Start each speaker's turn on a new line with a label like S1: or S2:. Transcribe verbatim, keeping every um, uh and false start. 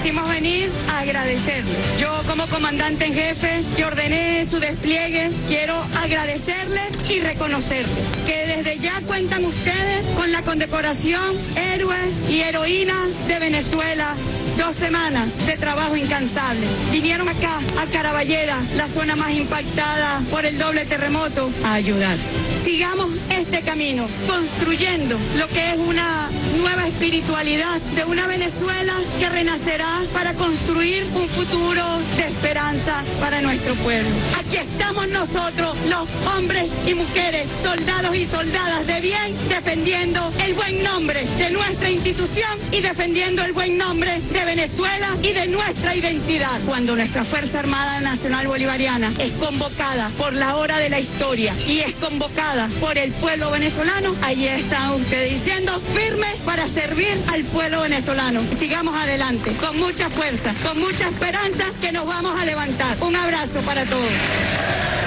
S1: quisimos venir a agradecerle. Yo como comandante en jefe que ordené su despliegue, quiero agradecerles y reconocerles que desde ya cuentan ustedes con la condecoración Héroe y Heroína de Venezuela. Dos semanas de trabajo incansable. Vinieron acá, a Caraballera, la zona más impactada por el doble terremoto, a ayudar. Sigamos este camino, construyendo lo que es una nueva espiritualidad de una Venezuela que renacerá para construir un futuro de esperanza para nuestro pueblo. Aquí estamos nosotros, los hombres y mujeres, soldados y soldadas de bien, defendiendo el buen nombre de nuestra institución y defendiendo el buen nombre de Venezuela y de nuestra identidad. Cuando nuestra Fuerza Armada Nacional Bolivariana es convocada por la hora de la historia y es convocada por el pueblo venezolano, ahí están ustedes diciendo firme para servir al pueblo venezolano. Sigamos adelante, con mucha fuerza, con mucha esperanza que nos vamos a levantar. Un abrazo para todos.